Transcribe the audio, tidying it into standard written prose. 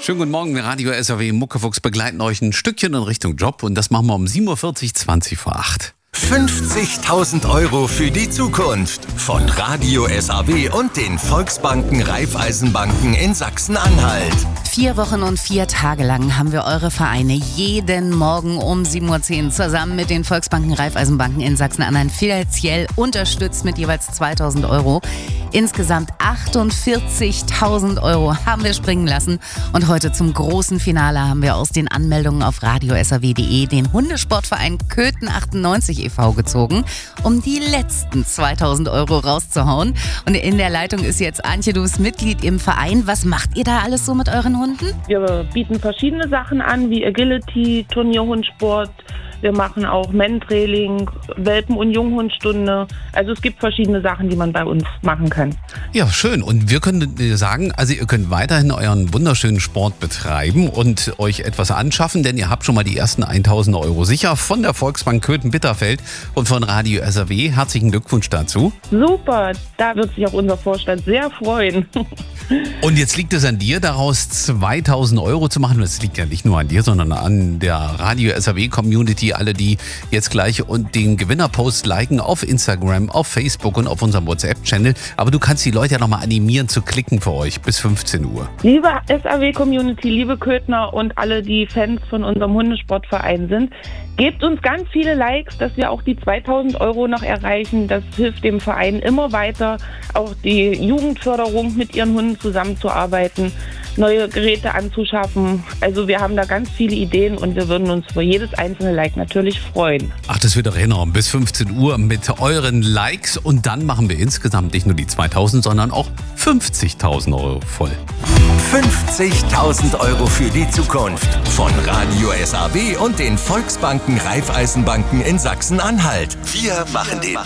Schönen guten Morgen, Radio SAW Muckefuchs begleiten euch ein Stückchen in Richtung Job und das machen wir um 7.40 Uhr, 20 vor 8. 50.000 Euro für die Zukunft von Radio SAW und den Volksbanken Raiffeisenbanken in Sachsen-Anhalt. 4 Wochen und 4 Tage lang haben wir eure Vereine jeden Morgen um 7.10 Uhr zusammen mit den Volksbanken Raiffeisenbanken in Sachsen-Anhalt finanziell unterstützt mit jeweils 2.000 Euro. Insgesamt 48.000 Euro haben wir springen lassen. Und heute zum großen Finale haben wir aus den Anmeldungen auf radiosaw.de den Hundesportverein Köthen 98 e.V. gezogen, um die letzten 2.000 Euro rauszuhauen. Und in der Leitung ist jetzt Antje, du bist Mitglied im Verein. Was macht ihr da alles so mit euren Hunden? Wir bieten verschiedene Sachen an, wie Agility, Turnierhundsport. Wir machen auch Mentrailing, Welpen- und Junghundstunde. Also es gibt verschiedene Sachen, die man bei uns machen kann. Ja, schön. Und wir können dir sagen, also ihr könnt weiterhin euren wunderschönen Sport betreiben und euch etwas anschaffen, denn ihr habt schon mal die ersten 1.000 Euro sicher von der Volksbank Köthen-Bitterfeld und von Radio SAW. Herzlichen Glückwunsch dazu. Super, da wird sich auch unser Vorstand sehr freuen. Und jetzt liegt es an dir, daraus 2.000 Euro zu machen. Das liegt ja nicht nur an dir, sondern an der Radio SAW Community. Alle, die jetzt gleich und den Gewinnerpost liken auf Instagram, auf Facebook und auf unserem WhatsApp-Channel. Aber du kannst die Leute ja nochmal animieren zu klicken für euch bis 15 Uhr. Liebe SAW-Community, liebe Köthner und alle, die Fans von unserem Hundesportverein sind, gebt uns ganz viele Likes, dass wir auch die 2.000 Euro noch erreichen. Das hilft dem Verein immer weiter, auch die Jugendförderung mit ihren Hunden zusammenzuarbeiten, neue Geräte anzuschaffen. Also wir haben da ganz viele Ideen und wir würden uns über jedes einzelne Like natürlich freuen. Ach, das wird doch hinhauen. Bis 15 Uhr mit euren Likes und dann machen wir insgesamt nicht nur die 2.000, sondern auch 50.000 Euro voll. 50.000 Euro für die Zukunft von Radio SAW und den Volksbanken Raiffeisenbanken in Sachsen-Anhalt. Wir machen den